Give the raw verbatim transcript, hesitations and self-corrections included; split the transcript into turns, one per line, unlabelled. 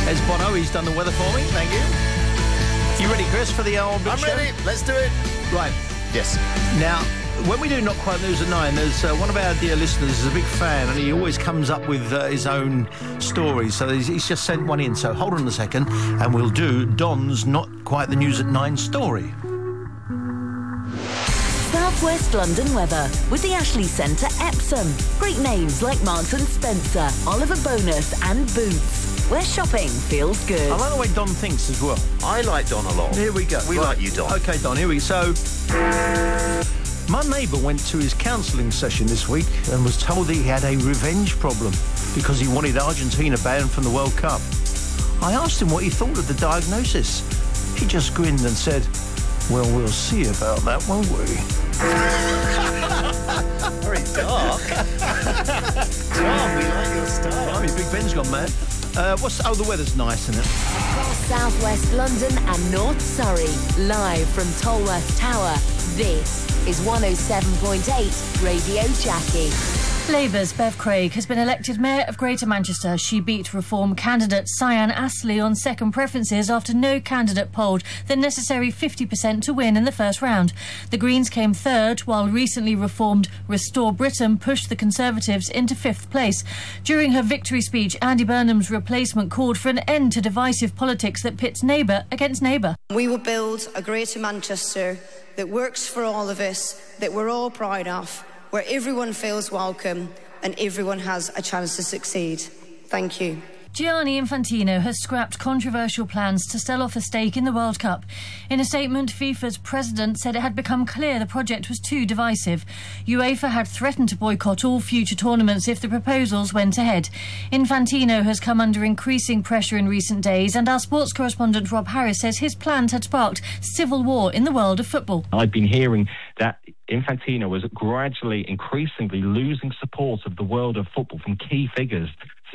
There's Bono, he's done the weather for me, thank you. You ready, Chris, for the old big
I'm
show?
ready, let's do it.
Right.
Yes.
Now, when we do Not Quite News at Nine, there's uh, one of our dear listeners is a big fan, and he always comes up with uh, his own stories. So he's, he's just sent one in. So hold on a second, and we'll do Don's Not Quite the News at Nine story.
South West London weather with the Ashley Centre Epsom. Great names like Marks and Spencer, Oliver Bonus and Boots, where shopping feels good.
I like the way Don thinks as well.
I like Don a lot.
Here we go.
We
Right.
like you, Don.
OK, Don, here we go. So, my neighbour went to his counselling session this week and was told that he had a revenge problem because he wanted Argentina banned from the World Cup. I asked him what he thought of the diagnosis. He just grinned and said, well, we'll see about that, won't we?
Very dark. Tom, we like your style.
I mean, Big Ben's gone mad. Uh, what's oh, the weather's nice, isn't it?
Across South West London and North Surrey, live from Tolworth Tower, this is one oh seven point eight Radio Jackie.
Labour's Bev Craig has been elected Mayor of Greater Manchester. She beat Reform candidate Cyan Astley on second preferences after no candidate polled the necessary fifty percent to win in the first round. The Greens came third, while recently reformed Restore Britain pushed the Conservatives into fifth place. During her victory speech, Andy Burnham's replacement called for an end to divisive politics that pits neighbour against neighbour.
We will build a Greater Manchester that works for all of us, that we're all proud of, where everyone feels welcome and everyone has a chance to succeed. Thank you.
Gianni Infantino has scrapped controversial plans to sell off a stake in the World Cup. In a statement, FIFA's president said it had become clear the project was too divisive. UEFA had threatened to boycott all future tournaments if the proposals went ahead. Infantino has come under increasing pressure in recent days, and our sports correspondent Rob Harris says his plans had sparked civil war in the world of football.
I've been hearing that Infantino was gradually, increasingly losing support of the world of football from key figures